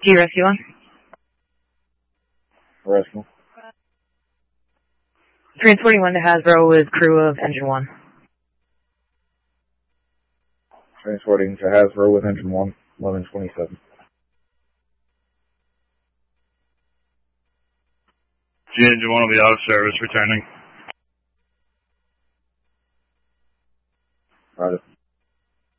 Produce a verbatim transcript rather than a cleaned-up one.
G Rescue one. Rescue. Transporting one to Hasbro with crew of Engine one. Transporting to Hasbro with Engine one, eleven twenty-seven. G Engine one will be out of service, returning.